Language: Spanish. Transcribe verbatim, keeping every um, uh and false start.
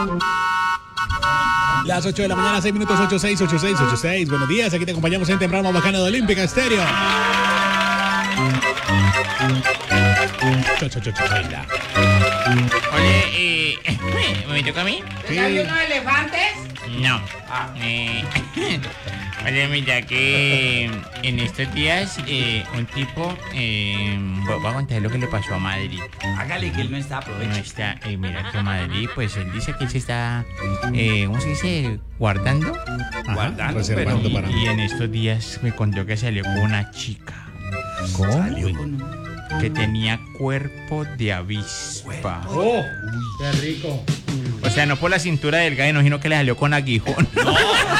Las ocho de la mañana, seis minutos, ocho seis, ocho seis, ocho seis. Buenos días, aquí te acompañamos en temprano bacano de Olímpica Estéreo. Cho, cho, cho, cho, baila. Oye, eh, ¿me toca a mí? Sí. ¿Desayuno de elefantes? No. Eh, oye, mira que en estos días eh, un tipo, eh, voy a contar lo que le pasó a Madrid. Hágale que él no está, No aproveche. está, eh, mira que Madrid, pues él dice que él se está, eh, ¿cómo se dice? Guardando. Ajá, Guardando, reservando Y, para y en estos días me contó que salió con una chica ¿Cómo? Salió con un... que tenía cuerpo de avispa. Oh, qué rico. O sea, no por la cintura delgada, sino que le salió con aguijón.